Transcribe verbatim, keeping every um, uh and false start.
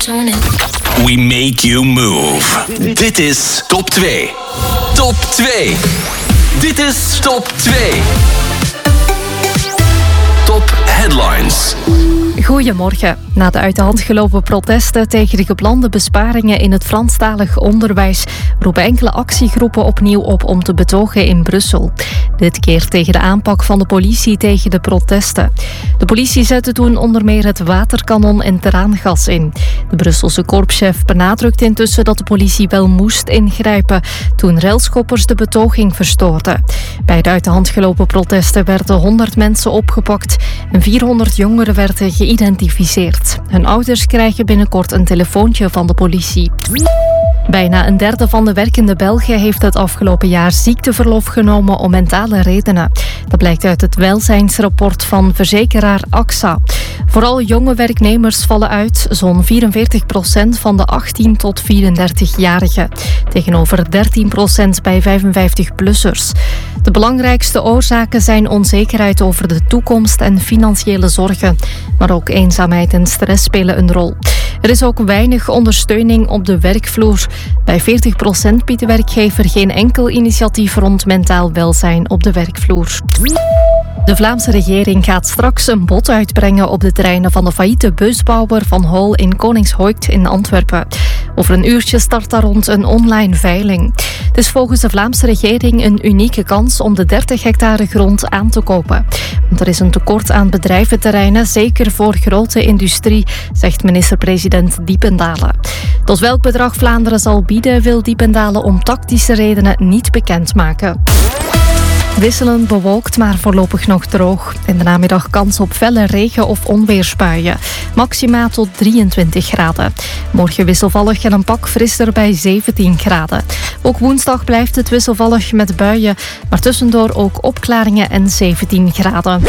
We make you move. Dit is Top twee. Top twee. Dit is Top twee. Top Headlines. Goedemorgen. Na de uit de hand gelopen protesten tegen de geplande besparingen in het Franstalig onderwijs roepen enkele actiegroepen opnieuw op om te betogen in Brussel. Dit keer tegen de aanpak van de politie tegen de protesten. De politie zette toen onder meer het waterkanon en traangas in. De Brusselse korpschef benadrukt intussen dat de politie wel moest ingrijpen toen relschoppers de betoging verstoorden. Bij de uit de hand gelopen protesten werden honderd mensen opgepakt en vierhonderd jongeren werden geïdentificeerd. Hun ouders krijgen binnenkort een telefoontje van de politie. Bijna een derde van de werkende Belgen heeft het afgelopen jaar ziekteverlof genomen om mentale redenen. Dat blijkt uit het welzijnsrapport van verzekeraar A X A. Vooral jonge werknemers vallen uit, zo'n vierenveertig procent van de achttien tot vierendertig-jarigen. Tegenover dertien procent bij vijfenvijftig-plussers. De belangrijkste oorzaken zijn onzekerheid over de toekomst en financiële zorgen. Maar ook eenzaamheid en stress spelen een rol. Er is ook weinig ondersteuning op de werkvloer. Bij veertig procent biedt de werkgever geen enkel initiatief rond mentaal welzijn op de werkvloer. De Vlaamse regering gaat straks een bod uitbrengen op de terreinen van de failliete busbouwer Van Hol in Koningshoekt in Antwerpen. Over een uurtje start daar rond een online veiling. Het is volgens de Vlaamse regering een unieke kans om de dertig hectare grond aan te kopen. Want er is een tekort aan bedrijventerreinen, zeker voor grote industrie, zegt minister-president Diependalen. Tot welk bedrag Vlaanderen zal bieden, wil Diependalen om tactische redenen niet bekendmaken. Wisselend bewolkt, maar voorlopig nog droog. In de namiddag kans op felle regen- of onweersbuien. Maxima tot drieëntwintig graden. Morgen wisselvallig en een pak frisser bij zeventien graden. Ook woensdag blijft het wisselvallig met buien, maar tussendoor ook opklaringen en zeventien graden.